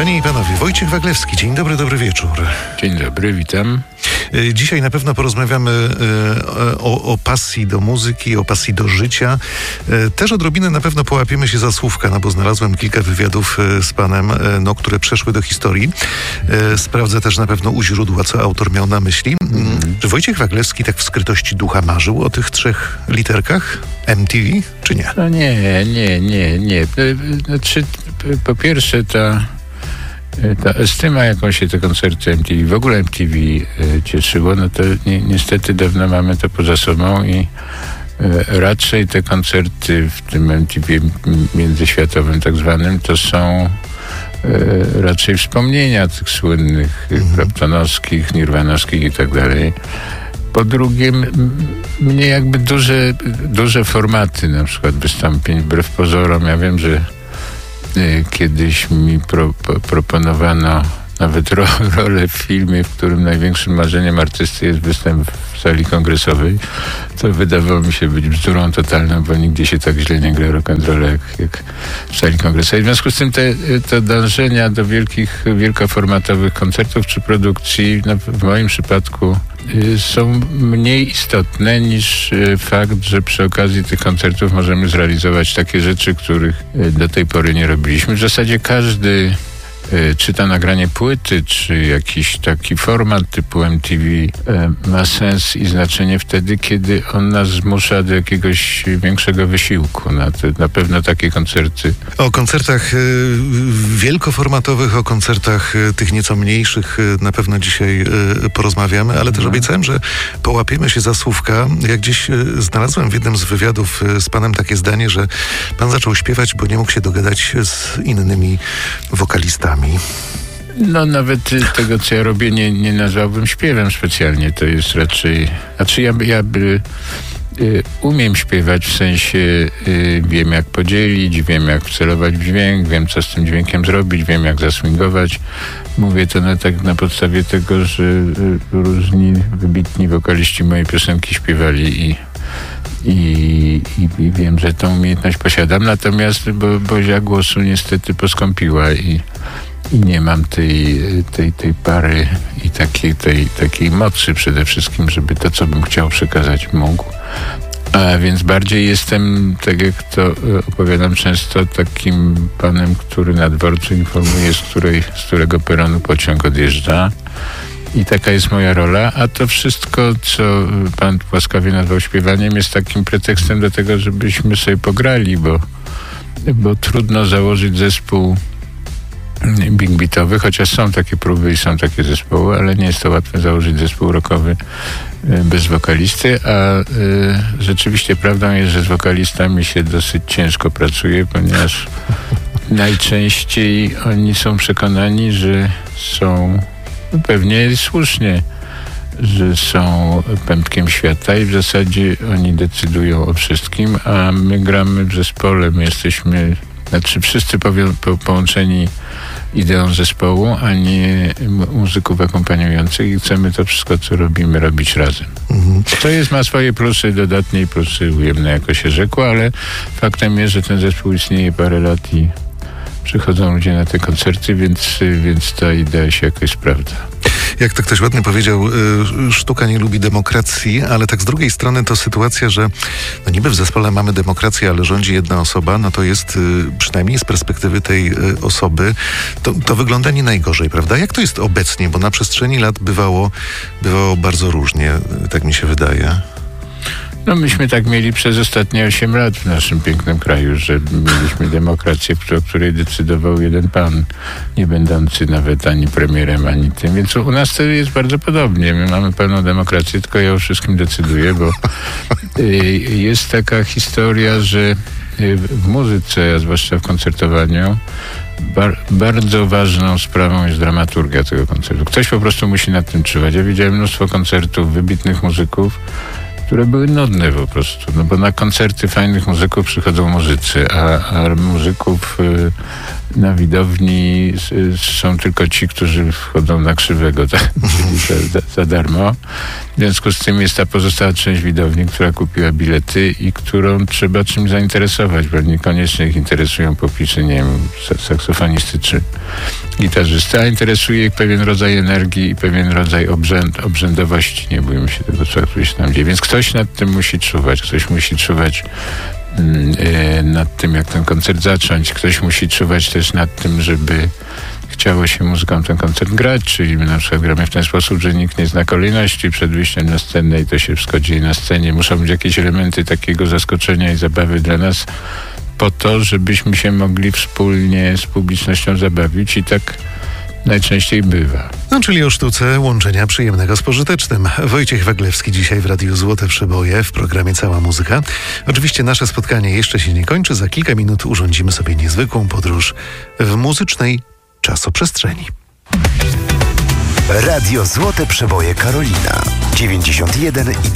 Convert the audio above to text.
Panie i panowie, Wojciech Waglewski, dzień dobry, dobry wieczór. Dzień dobry, witam. Dzisiaj na pewno porozmawiamy o pasji do muzyki, o pasji do życia. Też odrobinę na pewno połapiemy się za słówka, no bo znalazłem kilka wywiadów z panem, które przeszły do historii. Sprawdzę też na pewno u źródła, co autor miał na myśli. Czy Wojciech Waglewski tak w skrytości ducha marzył o tych 3 literkach MTV, czy nie? No nie. Znaczy, po pierwsze ta estyma, jaką się te koncerty MTV, w ogóle MTV cieszyło, no to niestety dawno mamy to poza sobą i raczej te koncerty w tym MTV międzyświatowym tak zwanym to są raczej wspomnienia tych słynnych Claptonowskich, Nirvanowskich i tak dalej. Po drugie, mnie jakby duże formaty na przykład wystąpień, wbrew pozorom, ja wiem, że kiedyś mi proponowano nawet rolę w filmie, w którym największym marzeniem artysty jest występ w sali kongresowej. To wydawało mi się być bzdurą totalną, bo nigdzie się tak źle nie gra rock'n'rolla jak w sali kongresowej. W związku z tym te dążenia do wielkoformatowych koncertów czy produkcji, w moim przypadku są mniej istotne niż fakt, że przy okazji tych koncertów możemy zrealizować takie rzeczy, których do tej pory nie robiliśmy. W zasadzie każdy, czy to nagranie płyty, czy jakiś taki format typu MTV ma sens i znaczenie wtedy, kiedy on nas zmusza do jakiegoś większego wysiłku. Na pewno takie koncerty. O koncertach wielkoformatowych, o koncertach tych nieco mniejszych na pewno dzisiaj porozmawiamy, ale też obiecałem, że połapiemy się za słówka. Jak gdzieś znalazłem w jednym z wywiadów z panem takie zdanie, że pan zaczął śpiewać, bo nie mógł się dogadać z innymi wokalistami. No nawet tego, co ja robię, nie nazwałbym śpiewem specjalnie. To jest raczej... Znaczy ja umiem śpiewać, w sensie wiem, jak podzielić, wiem, jak wcelować w dźwięk, wiem, co z tym dźwiękiem zrobić, wiem, jak zaswingować. Mówię to na podstawie tego, że różni wybitni wokaliści mojej piosenki śpiewali i wiem, że tą umiejętność posiadam. Natomiast Bozia głosu niestety poskąpiła i nie mam tej pary i takiej mocy przede wszystkim, żeby to, co bym chciał przekazać, mógł. A więc bardziej jestem, tak jak to opowiadam często, takim panem, który na dworcu informuje, z którego peronu pociąg odjeżdża. I taka jest moja rola, a to wszystko, co pan łaskawie nazwał śpiewaniem, jest takim pretekstem do tego, żebyśmy sobie pograli, bo trudno założyć zespół big beatowy, chociaż są takie próby i są takie zespoły, ale nie jest to łatwe założyć zespół rockowy bez wokalisty, a rzeczywiście prawdą jest, że z wokalistami się dosyć ciężko pracuje, ponieważ najczęściej oni są przekonani, że są, pewnie słusznie, że są pępkiem świata i w zasadzie oni decydują o wszystkim, a my gramy w zespole, my jesteśmy, wszyscy połączeni ideą zespołu, a nie muzyków akompaniujących i chcemy to wszystko, co robimy, robić razem. To ma swoje plusy dodatnie i plusy ujemne, jako się rzekło, ale faktem jest, że ten zespół istnieje parę lat i przychodzą ludzie na te koncerty, więc ta idea się jakoś sprawdza. Jak to ktoś ładnie powiedział, sztuka nie lubi demokracji, ale tak z drugiej strony to sytuacja, że niby w zespole mamy demokrację, ale rządzi jedna osoba, no to jest przynajmniej z perspektywy tej osoby, to wygląda nie najgorzej, prawda? Jak to jest obecnie? Bo na przestrzeni lat bywało bardzo różnie, tak mi się wydaje. No myśmy tak mieli przez ostatnie 8 lat w naszym pięknym kraju, że mieliśmy demokrację, o której decydował jeden pan, nie będący nawet ani premierem, ani tym. Więc u nas to jest bardzo podobnie. My mamy pełną demokrację, tylko ja o wszystkim decyduję, bo jest taka historia, że w muzyce, a zwłaszcza w koncertowaniu, bardzo ważną sprawą jest dramaturgia tego koncertu. Ktoś po prostu musi nad tym czuwać. Ja widziałem mnóstwo koncertów wybitnych muzyków, które były nudne po prostu, bo na koncerty fajnych muzyków przychodzą muzycy, a muzyków na widowni są tylko ci, którzy wchodzą na krzywego, tak? Czyli za darmo. W związku z tym jest ta pozostała część widowni, która kupiła bilety i którą trzeba czymś zainteresować, bo niekoniecznie ich interesują popisy, nie wiem, saksofonisty czy gitarzysta, a interesuje ich pewien rodzaj energii i pewien rodzaj obrzędowości, nie bójmy się tego, co się tam dzieje. Więc ktoś nad tym musi czuwać, ktoś musi czuwać nad tym, jak ten koncert zacząć. Ktoś musi czuwać też nad tym, żeby chciało się muzyką ten koncert grać, czyli my na przykład gramy w ten sposób, że nikt nie zna kolejności przed wyjściem na scenę i to się wszystko dzieje na scenie. Muszą być jakieś elementy takiego zaskoczenia i zabawy dla nas po to, żebyśmy się mogli wspólnie z publicznością zabawić i tak najczęściej bywa. No, czyli o sztuce łączenia przyjemnego z pożytecznym. Wojciech Waglewski dzisiaj w Radiu Złote Przeboje w programie Cała Muzyka. Oczywiście nasze spotkanie jeszcze się nie kończy. Za kilka minut urządzimy sobie niezwykłą podróż w muzycznej czasoprzestrzeni. Radio Złote Przeboje Karolina 91,2